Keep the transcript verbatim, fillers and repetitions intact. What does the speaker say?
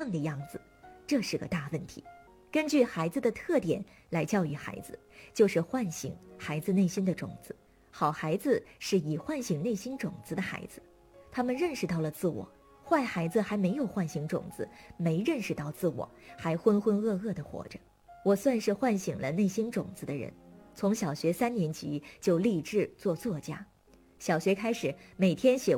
样的样子，这是个大问题。根据孩子的特点来教育孩子，就是唤醒孩子内心的种子。好孩子是以唤醒内心种子的孩子，他们认识到了自我。坏孩子还没有唤醒种子，没认识到自我，还浑浑噩噩地活着。我算是唤醒了内心种子的人，从小学三年级就立志做作家。小学开始，每天写